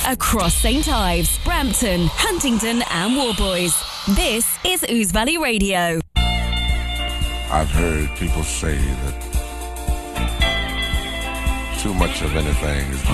across St Ives, Brampton, Huntingdon and Warboys. This is Ouse Valley Radio. I've heard people say that too much of anything is